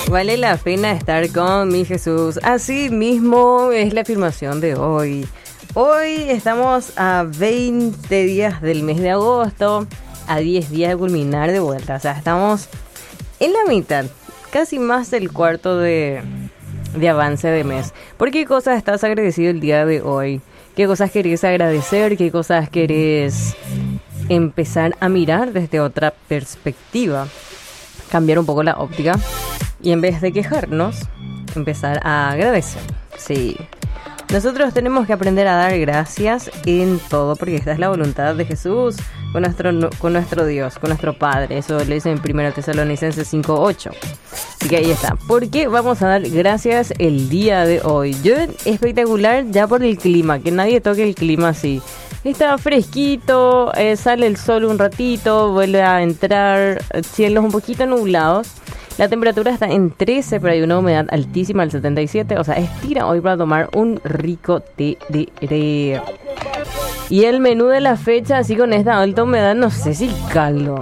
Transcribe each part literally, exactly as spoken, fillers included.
Vale la pena estar con mi Jesús. Así mismo es la afirmación de hoy. Hoy estamos a veinte días del mes de agosto, a diez días de culminar de vuelta. O sea, estamos en la mitad, casi más del cuarto de, de avance de mes. ¿Por qué cosas estás agradecido el día de hoy? ¿Qué cosas querés agradecer? ¿Qué cosas querés empezar a mirar desde otra perspectiva? Cambiar un poco la óptica y en vez de quejarnos, empezar a agradecer. Sí. Nosotros tenemos que aprender a dar gracias en todo, porque esta es la voluntad de Jesús con nuestro, con nuestro Dios, con nuestro Padre. Eso lo dice en primera Tesalonicenses cinco ocho. Así que ahí está. ¿Por qué vamos a dar gracias el día de hoy? Yo, espectacular ya por el clima, que nadie toque el clima así. Está fresquito, eh, sale el sol un ratito, vuelve a entrar, cielos un poquito nublados. La temperatura está en trece, pero hay una humedad altísima, al setenta y siete. O sea, estira hoy para tomar un rico tereré. Y el menú de la fecha, así con esta alta humedad, no sé si caldo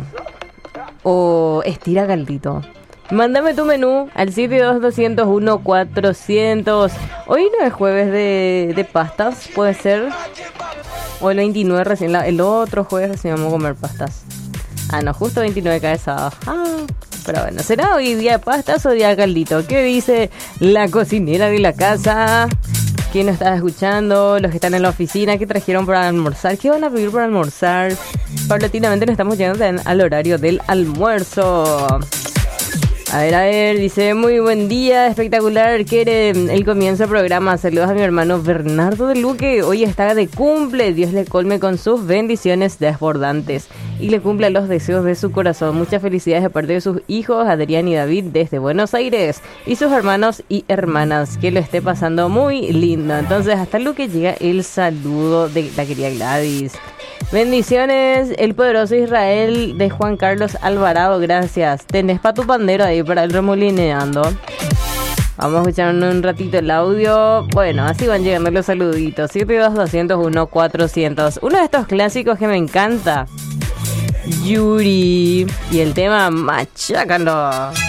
o estira caldito. Mándame tu menú al siete dos dos cero uno cuatrocientos. Hoy no es jueves de, de pastas, puede ser. O el veintinueve recién, la, el otro jueves recién vamos a comer pastas. Ah, no, justo veintinueve cae sábado. Ah, pero bueno, ¿será hoy día de pastas o día de caldito? ¿Qué dice la cocinera de la casa? ¿Quién nos está escuchando? Los que están en la oficina, ¿qué trajeron para almorzar? ¿Qué van a pedir para almorzar? Paulatinamente nos estamos llegando al horario del almuerzo. A ver, a ver, dice, muy buen día, espectacular, quiere el comienzo del programa. Saludos a mi hermano Bernardo de Luque, hoy está de cumple. Dios le colme con sus bendiciones desbordantes y le cumpla los deseos de su corazón. Muchas felicidades de parte de sus hijos, Adrián y David, desde Buenos Aires, y sus hermanos y hermanas. Que lo esté pasando muy lindo. Entonces, hasta Luque llega el saludo de la querida Gladys. Bendiciones, el poderoso Israel, de Juan Carlos Alvarado, gracias. Tenés pa' tu pandero ahí para el remolineando. Vamos a escuchar un ratito el audio. Bueno, así van llegando los saluditos. siete dos dos cero uno cuatrocientos. Uno de estos clásicos que me encanta, Yuri, y el tema Machácalo.